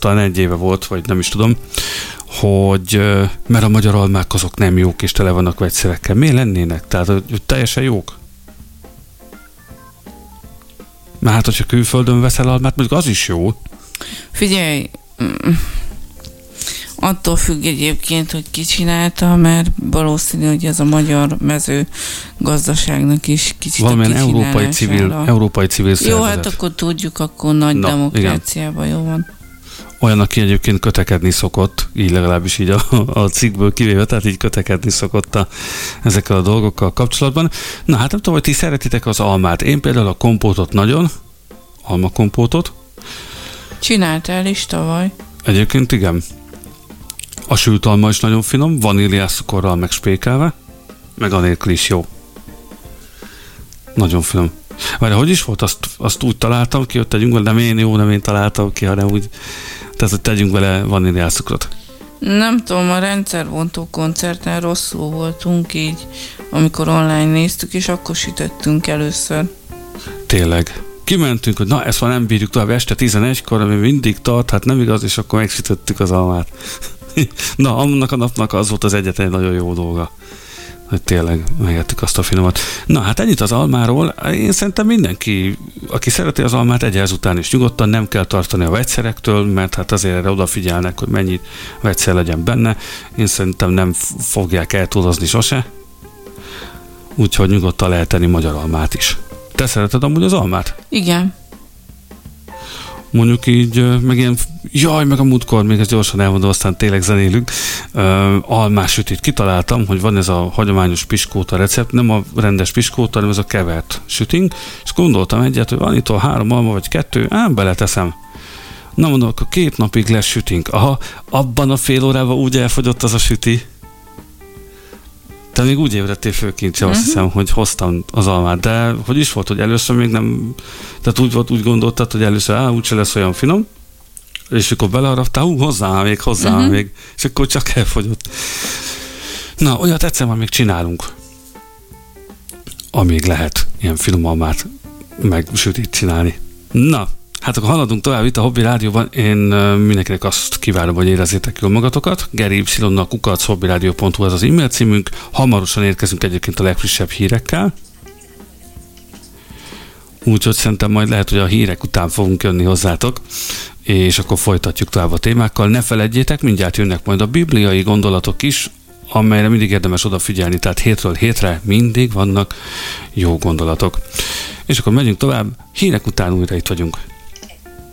talán 1 éve volt, vagy nem is tudom, hogy mert a magyar almák azok nem jók, és tele vannak vegyszerekkel. Miért lennének? Tehát hogy teljesen jók. Mert hát, hogyha külföldön veszel almát, mondjuk az is jó. Figyelj, attól függ egyébként, hogy ki csinálta, mert valószínű, hogy ez a magyar mezőgazdaságnak is kicsit valamilyen európai civil Jó, szervezet. hát akkor tudjuk, akkor nagy demokráciában jó van. Olyan, aki egyébként kötekedni szokott, így legalábbis így a cikkből kivéve, tehát így kötekedni szokott ezekkel a dolgokkal kapcsolatban. Na hát nem tudom, hogy ti szeretitek az almát. Én például a kompótot nagyon, almakompótot. Csináltál is tavaly? Egyébként igen. A sült alma is nagyon finom, vaníliás cukorral megspékelve, meg anélkül is jó. Nagyon finom. Várj, hogy is volt? Azt úgy találtam ki, hogy tegyünk vele, nem én találtam ki, hanem úgy, tehát, hogy tegyünk vele vaníliás cukrot. Nem tudom, a rendszerbontó koncerten rosszul voltunk így, amikor online néztük, és akkor sütöttünk először. Tényleg. Kimentünk, hogy na, ezt már nem bírjuk tovább este 11-kor, ami mindig tart, hát nem igaz, és akkor megsütöttük az almát. Na, annak a napnak az volt az egyetlen nagyon jó dolga, hogy tényleg megettük azt a finomat. Na, hát ennyit az almáról. Én szerintem mindenki, aki szereti az almát, egye ezután is nyugodtan, nem kell tartani a vegyszerektől, mert hát azért erre odafigyelnek, hogy mennyi vegyszer legyen benne. Én szerintem nem fogják eltúlozni sose. Úgyhogy nyugodtan lehet tenni magyar almát is. Te szereted amúgy az almát? Igen. Mondjuk így, meg ilyen, meg a múltkor, még ezt gyorsan elmondom, aztán tényleg zenélünk, almás sütit kitaláltam, hogy van ez a hagyományos piskóta recept, nem a rendes piskóta, hanem ez a kevert süting, és gondoltam egyet, hogy van itt 3 alma, vagy 2, beleteszem. Na mondom, akkor 2 napig lesz süting. Aha, abban a fél órában úgy elfogyott az a süti. Te még úgy ébredtél főkincse, azt hiszem, hogy hoztam az almát, de hogy is volt, hogy először még nem, tehát úgy gondoltad, hogy először úgyse lesz olyan finom, és akkor beleharaptál, hozzá még, és akkor csak elfogyott. Na, olyat egyszer már még csinálunk, amíg lehet ilyen finom almát meg sütit csinálni. Na, hát akkor haladunk tovább itt a Hobby Rádióban. Én mindenkinek azt kívánom, hogy érezzétek jól magatokat. geri_y@hobbyradio.hu az az e-mail címünk. Hamarosan érkezünk egyébként a legfrissebb hírekkel. Úgyhogy szerintem majd lehet, hogy a hírek után fogunk jönni hozzátok, és akkor folytatjuk tovább a témákkal. Ne feledjétek, mindjárt jönnek majd a bibliai gondolatok is, amelyre mindig érdemes odafigyelni, tehát hétről hétre mindig vannak jó gondolatok. És akkor megyünk tovább, hírek után újra itt vagyunk.